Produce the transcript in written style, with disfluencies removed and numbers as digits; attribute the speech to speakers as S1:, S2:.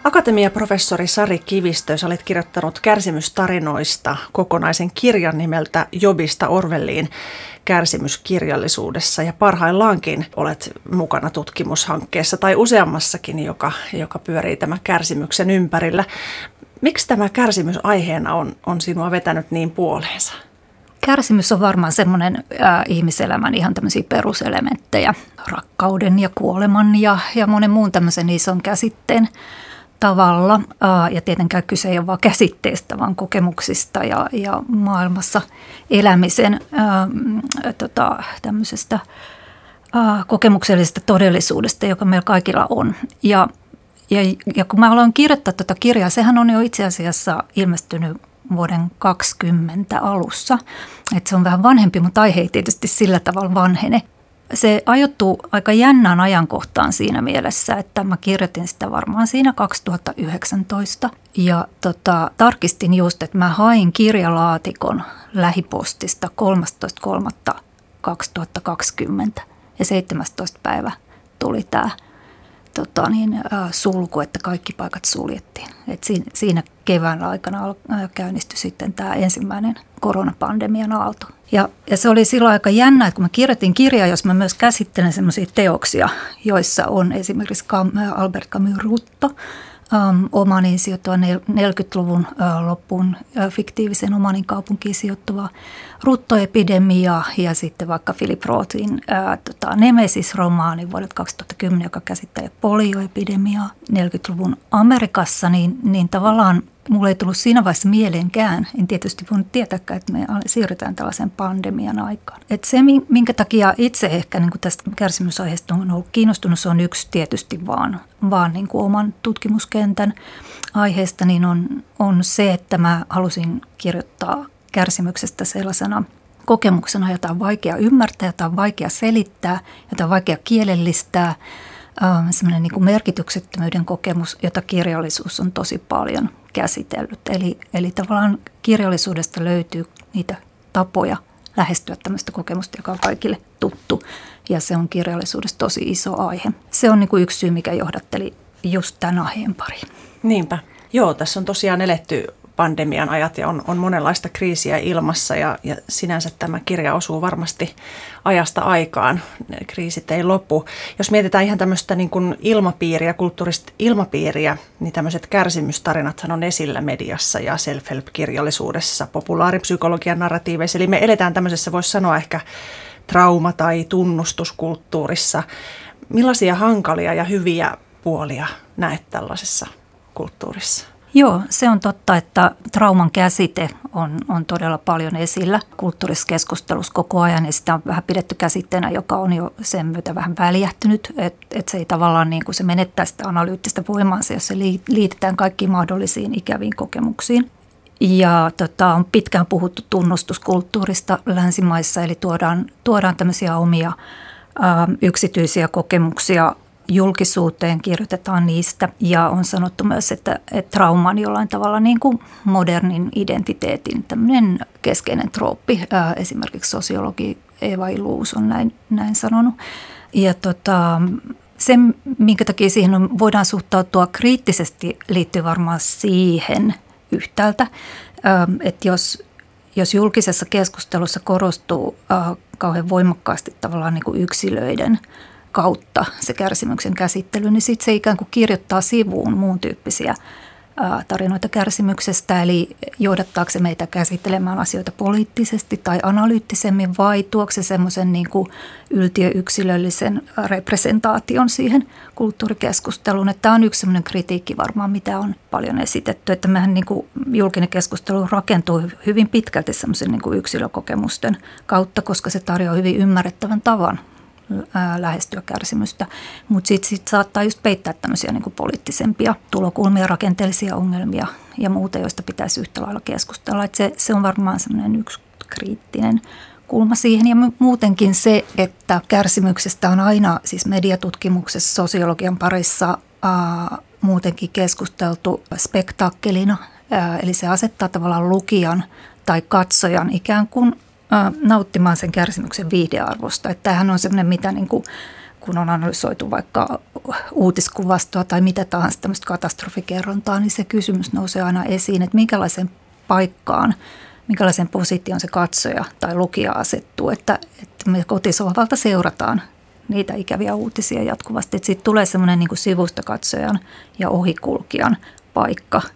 S1: Akatemiaprofessori Sari Kivistö, sä olet kirjoittanut kärsimystarinoista kokonaisen kirjan nimeltä Jobista Orwelliin kärsimyskirjallisuudessa ja parhaillaankin olet mukana tutkimushankkeessa tai useammassakin, joka pyörii tämän kärsimyksen ympärillä. Miksi tämä kärsimys aiheena on sinua vetänyt niin puoleensa?
S2: Kärsimys on varmaan semmoinen ihmiselämän ihan tämmöisiä peruselementtejä, rakkauden ja kuoleman ja monen muun tämmöisen ison käsitteen tavalla. Ja tietenkään kyse ei ole vain käsitteestä, vaan kokemuksista ja maailmassa elämisen tämmöisestä kokemuksellisesta todellisuudesta, joka meillä kaikilla on. Ja kun mä aloin kirjoittaa tätä kirjaa, sehän on jo itse asiassa ilmestynyt vuoden 2020 alussa. Että se on vähän vanhempi, mutta aihe ei tietysti sillä tavalla vanhene. Se ajoittuu aika jännään ajankohtaan siinä mielessä, että mä kirjoitin sitä varmaan siinä 2019. Ja tarkistin just, että mä hain kirjalaatikon lähipostista 13.3.2020 ja 17. päivä tuli tämä sulku, että kaikki paikat suljettiin. Et siinä kevään aikana käynnistyi sitten tämä ensimmäinen koronapandemian aalto. Ja se oli silloin aika jännä, että kun mä kirjoitin kirjaa, jos mä myös käsittelen semmoisia teoksia, joissa on esimerkiksi Albert Camus Rutto, Omanin sijoittuva 40-luvun loppuun fiktiivisen Omanin kaupunkiin sijoittuva ruttoepidemia ja sitten vaikka Philip Rothin Nemesis-romaani vuodelta 2010, joka käsittelee polioepidemiaa 40-luvun Amerikassa, niin tavallaan mulle ei tullut siinä vaiheessa mieleenkään. En tietysti voinut tietääkään, että me siirrytään tällaisen pandemian aikaan. Et se, minkä takia itse ehkä niin kuin tästä kärsimysaiheesta on ollut kiinnostunut, se on yksi tietysti vaan niin kuin oman tutkimuskentän aiheesta, niin on se, että mä halusin kirjoittaa kärsimyksestä sellaisena kokemuksena, jota on vaikea ymmärtää, jota on vaikea selittää, jota on vaikea kielellistää. Sellainen niin kuin merkityksettömyyden kokemus, jota kirjallisuus on tosi paljon käsitellyt. Eli tavallaan kirjallisuudesta löytyy niitä tapoja lähestyä tämmöistä kokemusta, joka on kaikille tuttu. Ja se on kirjallisuudessa tosi iso aihe. Se on niin kuin yksi syy, mikä johdatteli just tämän aiheen pariin.
S1: Niinpä. Joo, tässä on tosiaan eletty pandemian ajat ja on monenlaista kriisiä ilmassa ja sinänsä tämä kirja osuu varmasti ajasta aikaan. Kriisit ei lopu. Jos mietitään ihan tämmöistä niin kuin ilmapiiriä, kulttuurista ilmapiiriä, niin tämmöiset kärsimystarinathan on esillä mediassa ja self-help-kirjallisuudessa, populaaripsykologian narratiiveissa. Eli me eletään tämmöisessä, voisi sanoa ehkä trauma- tai tunnustuskulttuurissa. Millaisia hankalia ja hyviä puolia näet tällaisessa kulttuurissa?
S2: Joo, se on totta, että trauman käsite on todella paljon esillä kulttuurisessa keskustelussa koko ajan. Ja sitä on vähän pidetty käsitteenä, joka on jo sen myötä vähän väljähtynyt. Että se ei tavallaan niin kuin se menettää sitä analyyttistä voimaansa, jos se liitetään kaikkiin mahdollisiin ikäviin kokemuksiin. Ja on pitkään puhuttu tunnustuskulttuurista länsimaissa, eli tuodaan tämmöisiä omia yksityisiä kokemuksia julkisuuteen, kirjoitetaan niistä ja on sanottu myös, että trauma on jollain tavalla niin kuin modernin identiteetin tämmöinen keskeinen trooppi. Esimerkiksi sosiologi Eva Illuus on näin sanonut. Ja se, minkä takia siihen voidaan suhtautua kriittisesti, liittyy varmaan siihen yhtäältä, että jos julkisessa keskustelussa korostuu kauhean voimakkaasti tavallaan niin kuin yksilöiden kautta se kärsimyksen käsittely, niin sitten se ikään kuin kirjoittaa sivuun muun tyyppisiä tarinoita kärsimyksestä, eli johdattaako se meitä käsittelemään asioita poliittisesti tai analyyttisemmin vai tuokse se semmoisen niin kuin yltiöyksilöllisen representaation siihen kulttuurikeskusteluun. Että tämä on yksi semmoinen kritiikki varmaan, mitä on paljon esitetty, että mehän niin kuin julkinen keskustelu rakentuu hyvin pitkälti semmoisen niin kuin yksilökokemusten kautta, koska se tarjoaa hyvin ymmärrettävän tavan lähestyä kärsimystä, mutta sitten saattaa just peittää tämmöisiä niin kuin poliittisempia tulokulmia, rakenteellisia ongelmia ja muuta, joista pitäisi yhtä lailla keskustella. Et se on varmaan semmoinen yksi kriittinen kulma siihen ja muutenkin se, että kärsimyksestä on aina siis mediatutkimuksessa, sosiologian parissa muutenkin keskusteltu spektaakkelina, eli se asettaa tavallaan lukijan tai katsojan ikään kuin nauttimaan sen kärsimyksen viihdearvosta. Että tämähän on semmoinen, mitä niin kuin kun on analysoitu vaikka uutiskuvastoa tai mitä tahansa tämmöistä katastrofikerrontaa, niin se kysymys nousee aina esiin, että minkälaisen paikkaan, minkälaisen position se katsoja tai lukija asettuu, että me kotisohvalta seurataan niitä ikäviä uutisia jatkuvasti. Että siitä tulee semmoinen niin kuin sivustakatsojan ja ohikulkijan paikka,